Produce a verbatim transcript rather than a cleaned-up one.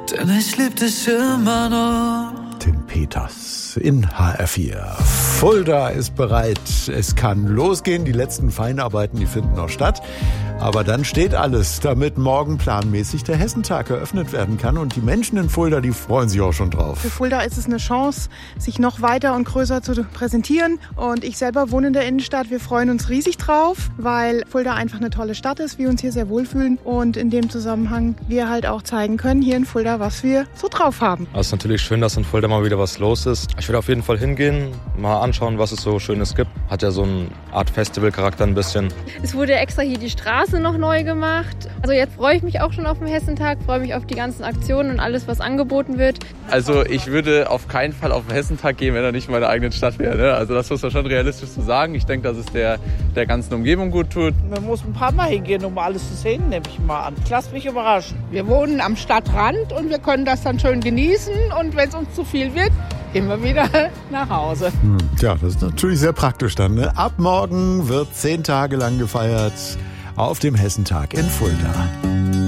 denn ich lieb dich immer noch. Tim Peters in H R vier. Fulda ist bereit. Es kann losgehen. Die letzten Feinarbeiten, die finden noch statt. Aber dann steht alles, damit morgen planmäßig der Hessentag eröffnet werden kann. Und die Menschen in Fulda, die freuen sich auch schon drauf. Für Fulda ist es eine Chance, sich noch weiter und größer zu präsentieren. Und ich selber wohne in der Innenstadt. Wir freuen uns riesig drauf, weil Fulda einfach eine tolle Stadt ist, wir uns hier sehr wohlfühlen. Und in dem Zusammenhang wir halt auch zeigen können, hier in Fulda, was wir so drauf haben. Es ist natürlich schön, dass in Fulda mal wieder was los ist. Ich will auf jeden Fall hingehen, mal anschauen, was es so Schönes gibt. Hat ja so eine Art Festivalcharakter ein bisschen. Es wurde extra hier die Straße noch neu gemacht. Also jetzt freue ich mich auch schon auf den Hessentag, freue mich auf die ganzen Aktionen und alles, was angeboten wird. Also ich würde auf keinen Fall auf den Hessentag gehen, wenn er nicht in meiner eigenen Stadt wäre. Ne? Also das muss man schon realistisch so sagen. Ich denke, dass es der, der ganzen Umgebung gut tut. Man muss ein paar Mal hingehen, um alles zu sehen, nehme ich mal an. Ich lasse mich überraschen. Wir wohnen am Stadtrand und wir können das dann schön genießen. Und wenn es uns zu viel wird, gehen wir wieder nach Hause. Hm, tja, das ist natürlich sehr praktisch dann. Ne? Ab morgen wird zehn Tage lang gefeiert auf dem Hessentag in Fulda.